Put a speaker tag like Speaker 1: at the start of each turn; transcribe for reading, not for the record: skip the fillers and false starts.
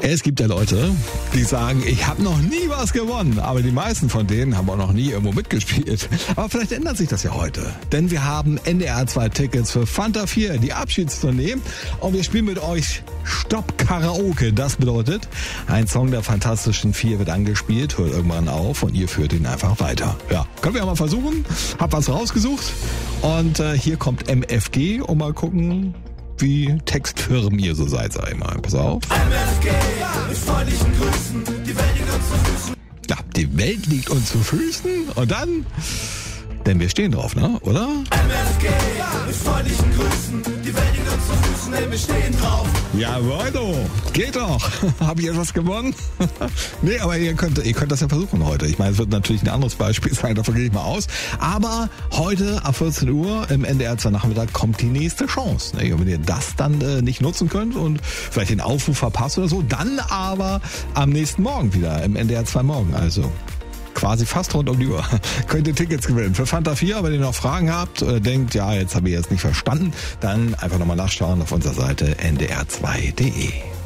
Speaker 1: Es gibt ja Leute, die sagen, ich habe noch nie was gewonnen. Aber die meisten von denen haben auch noch nie irgendwo mitgespielt. Aber vielleicht ändert sich das ja heute. Denn wir haben NDR 2 Tickets für Fanta 4, die Abschiedstournee. Und wir spielen mit euch Stopp Karaoke. Das bedeutet, ein Song der Fantastischen 4 wird angespielt, hört irgendwann auf und ihr führt ihn einfach weiter. Ja, können wir ja mal versuchen. Hab was rausgesucht. Und hier kommt MFG und mal gucken, wie textfirm ihr so seid, sag ich mal. Pass auf.
Speaker 2: MFG, mit freundlichen Grüßen, die Welt liegt uns zu Füßen.
Speaker 1: Ja, die Welt liegt uns zu Füßen und dann, denn wir stehen drauf, ne, oder?
Speaker 2: MFG, mit freundlichen Grüßen, die Welt liegt uns zu Füßen, denn wir stehen drauf.
Speaker 1: Jawohl, geht doch. Habe ich etwas gewonnen? Nee, aber ihr könnt das ja versuchen heute. Ich meine, es wird natürlich ein anderes Beispiel sein, davon gehe ich mal aus. Aber heute ab 14 Uhr im NDR 2 Nachmittag kommt die nächste Chance. Und wenn ihr das dann nicht nutzen könnt und vielleicht den Aufruf verpasst oder so, dann aber am nächsten Morgen wieder im NDR 2 Morgen. Also quasi fast rund um die Uhr. Könnt ihr Tickets gewinnen für Fanta 4, wenn ihr noch Fragen habt oder denkt, ja, jetzt habe ich jetzt nicht verstanden, dann einfach nochmal nachschauen auf unserer Seite ndr2.de.